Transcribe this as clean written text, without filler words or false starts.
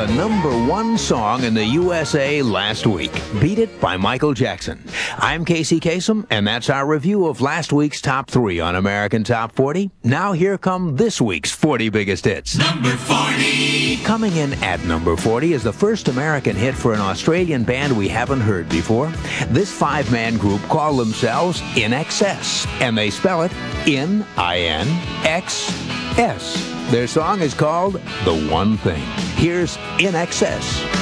#1 song in the USA last week. Beat It by Michael Jackson. I'm Casey Kasem, and that's our review of last week's top 3 on American Top 40. Now here come this week's 40 biggest hits. Number 40. Coming in at number 40 is the first American hit for an Australian band we haven't heard before. This 5-man group call themselves INXS, and they spell it INXS. Their song is called The One Thing. Here's INXS.